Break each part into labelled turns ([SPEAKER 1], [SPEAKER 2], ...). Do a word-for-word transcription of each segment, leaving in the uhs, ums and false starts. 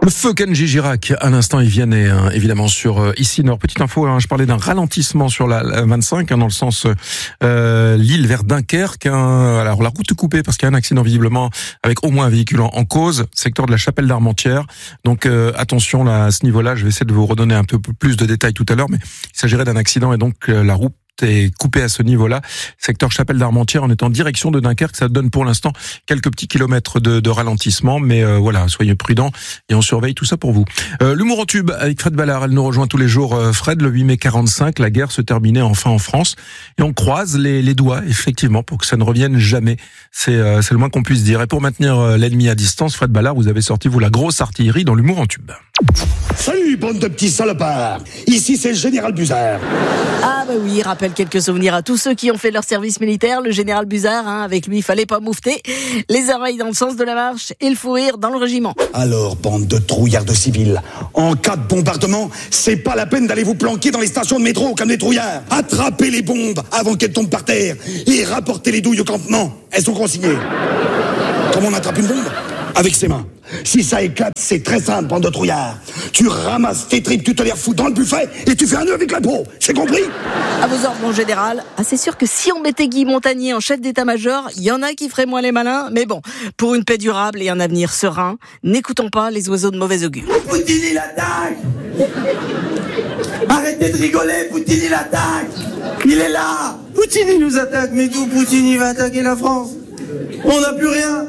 [SPEAKER 1] Le feu Kenji Girac, à l'instant, il vient hein, évidemment sur euh, ici Nord. Petite info, hein, je parlais d'un ralentissement sur la, la vingt-cinq, hein, dans le sens euh, Lille vers Dunkerque. Hein, alors la route est coupée parce qu'il y a un accident visiblement avec au moins un véhicule en, en cause, secteur de la Chapelle d'Armentières. Donc euh, attention là, à ce niveau-là, je vais essayer de vous redonner un peu plus de détails tout à l'heure, mais il s'agirait d'un accident et donc euh, la route est coupé à ce niveau-là, secteur Chapelle d'Armentières, on est en direction de Dunkerque. Ça donne pour l'instant quelques petits kilomètres de, de ralentissement, mais euh, voilà, soyez prudents et on surveille tout ça pour vous. Euh, l'humour en tube avec Fred Ballard, elle nous rejoint tous les jours. Euh, Fred, le huit mai quarante-cinq, la guerre se terminait enfin en France et on croise les, les doigts effectivement pour que ça ne revienne jamais. C'est, euh, c'est le moins qu'on puisse dire. Et pour maintenir euh, l'ennemi à distance, Fred Ballard, vous avez sorti vous la grosse artillerie dans l'humour en tube.
[SPEAKER 2] Salut, bande de petits salopards. Ici, c'est le général Buzard.
[SPEAKER 3] Ah bah oui, il rappelle quelques souvenirs à tous ceux qui ont fait leur service militaire. Le général Buzard, hein, avec lui, il fallait pas moufter. Les oreilles dans le sens de la marche et le fou rire dans le régiment.
[SPEAKER 2] Alors, bande de trouillards de civils, en cas de bombardement, c'est pas la peine d'aller vous planquer dans les stations de métro comme des trouillards. Attrapez les bombes avant qu'elles tombent par terre et rapportez les douilles au campement. Elles sont consignées. Comment on attrape une bombe ? Avec ses mains. Si ça éclate, c'est très simple, bande de trouillards. Tu ramasses tes tripes, tu te les refous dans le buffet et tu fais un nœud avec la peau. C'est compris ?
[SPEAKER 3] À vos ordres, mon général. Ah, c'est sûr que si on mettait Guy Montagnier en chef d'état-major, il y en a qui feraient moins les malins. Mais bon, pour une paix durable et un avenir serein, n'écoutons pas les oiseaux de mauvais augure.
[SPEAKER 4] Poutine, il attaque. Arrêtez de rigoler, Poutine, il attaque. Il est là. Poutine, il nous attaque. Mais d'où Poutine, il va attaquer la France ? On n'a plus rien.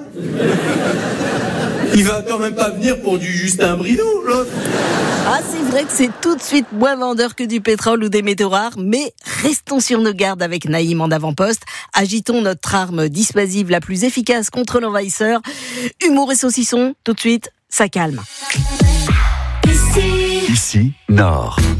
[SPEAKER 4] Il va quand même pas venir pour du Justin Bridou, l'autre.
[SPEAKER 3] Ah, c'est vrai que c'est tout de suite moins vendeur que du pétrole ou des métaux rares, mais restons sur nos gardes avec Naïm en avant-poste. Agitons notre arme dissuasive la plus efficace contre l'envahisseur. Humour et saucisson, tout de suite, ça calme.
[SPEAKER 5] Ici, Nord.